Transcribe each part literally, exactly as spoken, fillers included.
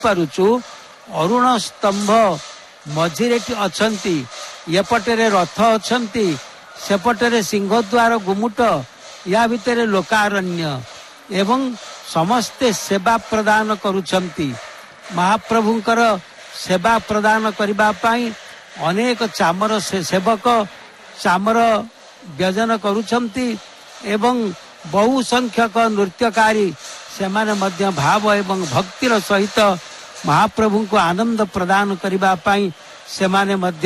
पारुचु अरुण स्तंभ मझिरे अछंती एपटे रथ अछंती सेपटे सिंहद्वार गुमुट या भितर लोकारण्य एवं समस्ते सेवा प्रदान करुछंती। महाप्रभुंकर सेवा प्रदान करबा पई अनेक चामर से सेवक चामर व्यजन करुछंती एवं बहु संख्यक नृत्यकारी सेमाने मध्य भाव एवं भक्तिर सहित महाप्रभु को आनंद प्रदान करबा पई सेमाने मध्य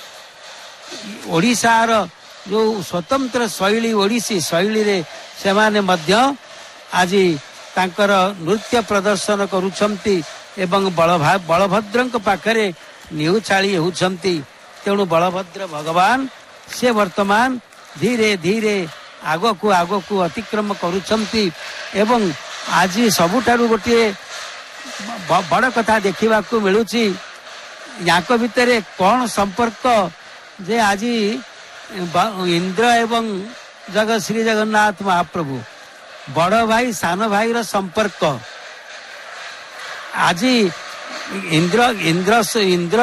ओडिशार जो स्वतंत्र शैली ओडिसी शैली रे सेमाने मध्य आज तांकर नृत्य प्रदर्शन करुछंती एवं बलभद्रंक पाखरे निहुछाली होउछंती। तेणु बलभद्र भगवान से वर्तमान धीरे धीरे आगकू आगकू अतिक्रम करुछंती एवं आज सबुठारु गोटे बड़ कथा देखा मिलूची याक भितर कौन संपर्क जे आज इंद्र एवं जगत श्री जगन्नाथ महाप्रभु बड़ भाई सान भाई रो संपर्क आज इंद्र इंद्र इंद्र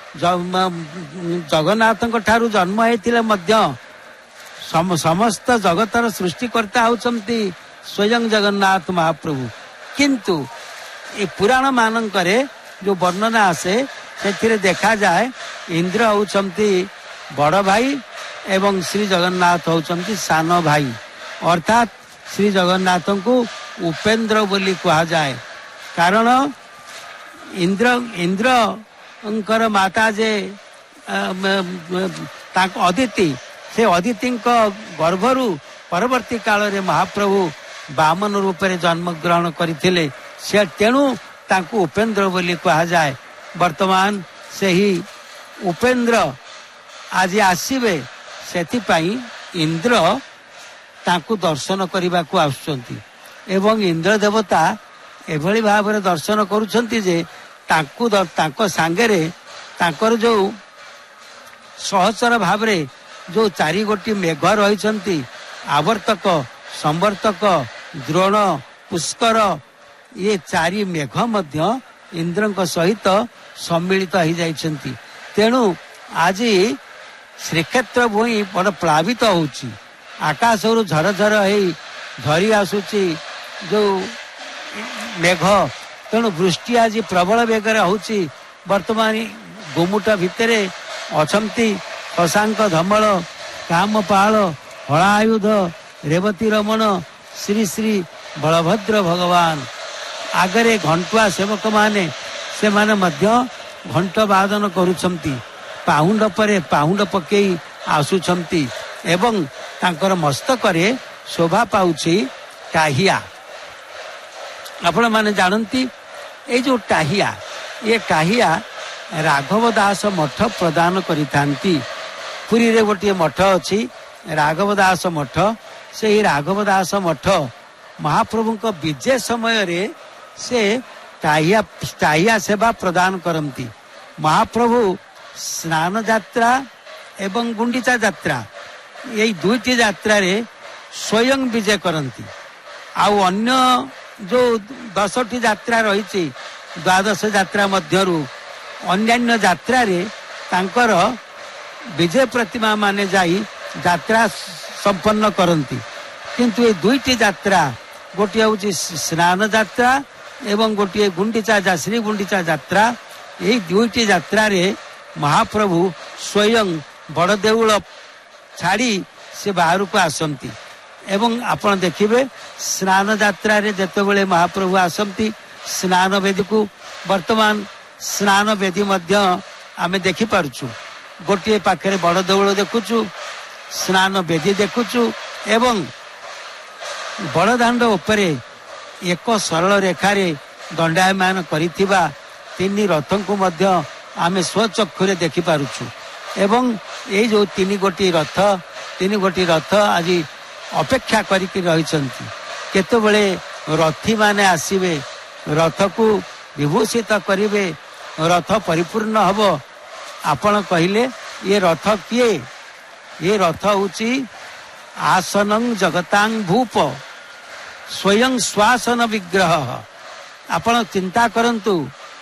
जगन्नाथ ठारू जन्म होइतिले मध्य समस्त जगतर सृष्टिकर्ता होउछंती स्वयं जगन्नाथ महाप्रभु। किंतु ये पुराण मानकरे जो वर्णना आसे से देखा जाए इंद्र होउछंती बड़ भाई एवं श्री जगन्नाथ होउछंती सान भाई अर्थात श्री जगन्नाथ को उपेंद्र बोली कहा जाए। कारण इंद्र इंद्र माता जे अदिति से अदिति गर्भरु परवर्ती काल रे महाप्रभु वामन रूप में जन्म ग्रहण करथिले से तेणु तांको उपेंद्र बोली कहा जाए। वर्तमान से ही उपेंद्र आज आसीबे सेथिपाई इंद्र तांको दर्शन करबा को आसुचंती एवं इंद्र देवता एभली भाव रे दर्शन करूछंती जे तांको तांको सांगरे तांकर जो सहचर भाव रे जो चारि गोटी मेघ रहिछंती आवर्तक संवर्तक द्रोण पुष्कर ये चारि मेघ मध्य इंद्रक सहित सम्मिलित हो जाइछंती। तेणु आज श्रीक्षेत्र भूमि बड़ प्लावित होउची आकाश रु झर झर हेई झरी आसुची जो मेघ तेणु वृष्टि आज प्रबल बेगर होउची। वर्तमान गुमुट भितरे अछंती शशांक धमल कामपाल हलायुध रेवती रमण श्री श्री बलभद्र भगवान आगरे घंटुआ सेवक माने से माने मध्य घंट वादन करुछंती पाहुंड परे पाहुंड पकेई आसुछंती एवं तांकर मस्तक रे शोभा पाउछि टाहिया। आपण माने जानंती ए जो टाहिया ये टाहिया राघव दास मठ प्रदान करिथांती। पुरी रे गोटे मठ अछि राघव दास मठ से राघव दास मठ महाप्रभु को विजय समय रे से टाहिया टाहिया सेवा प्रदान करती। महाप्रभु स्नान यात्रा एवं गुंडीचा यात्रा ये दुईटी यात्रा रे स्वयं विजय करती। आउ अन्य जो दसटी यात्रा रही द्वादश यात्रा मध्यरु अन्यान्य यात्रा रे तांकर विजय प्रतिमा माने जाई यात्रा संपन्न करती। किंतु ये दुईटी यात्रा गोटे हूँ स्नान यात्रा एवं गोटे गुंडीचा श्री गुंडीचा यात्रा यही दुईटी यात्रा रे महाप्रभु स्वयं बड़ देउल छाड़ी से बाहर को आसती। एवं आपण देखिबे स्नान यात्रा रे जेतेबेले महाप्रभु आसती स्नान वेदी को वर्तमान स्नान वेदी मध्य आमे देखि पारुछु। गोटे पाखरे बड़ देउल देखुछु स्नान वेदी देखुछु एवं बड़दाण्ड उपरे एक सरल रेखारे दंडायमान करिथिबा तीन रथ को मध्य आमे स्वचक्षुरे देखि पारुछु। एवं ये जो तीन गोटी रथ तीन गोटी रथ आज अपेक्षा करिक रहिछंती केतेबेले रथी माने आसीबे रथ को विभूषित करिवे रथ परिपूर्ण हबो। आपण कहिले ये रथ किए ये रथ होची आसनं जगतांग भूप स्वयं श्वासन विग्रह। आपण चिंता करंतु